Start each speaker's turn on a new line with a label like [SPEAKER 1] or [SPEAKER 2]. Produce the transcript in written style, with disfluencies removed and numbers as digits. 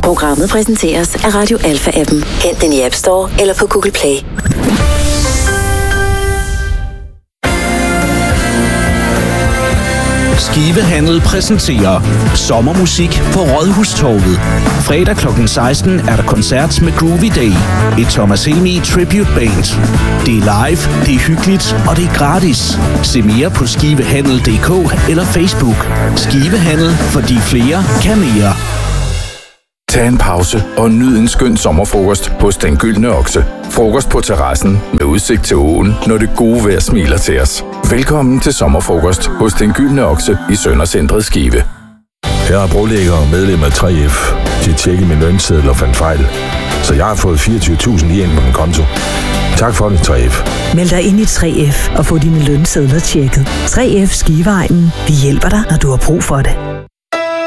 [SPEAKER 1] Programmet præsenteres af Radio Alpha-appen. Hent den i App Store eller på Google Play.
[SPEAKER 2] Skive Handel præsenterer sommermusik på Rådhustorvet. Fredag kl. 16 er der koncert med Groovy Day, et Thomas Helmig Tribute Band. Det er live, det er hyggeligt og det er gratis. Se mere på skivehandel.dk eller Facebook. Skive Handel, fordi flere kan mere.
[SPEAKER 3] Tag en pause og nyd en skøn sommerfrokost hos Den Gyldne Okse. Frokost på terrassen med udsigt til åen, når det gode vejr smiler til os. Velkommen til sommerfrokost hos Den Gyldne Okse i Søndercentret Skive.
[SPEAKER 4] Jeg er brolægger og medlem af 3F. De tjekkede min lønseddel og fandt fejl. Så jeg har fået 24.000 lige ind på min konto. Tak for det, 3F.
[SPEAKER 5] Meld dig ind i 3F og få dine lønsedler tjekket. 3F Skiveegnen. Vi hjælper dig, når du har brug for det.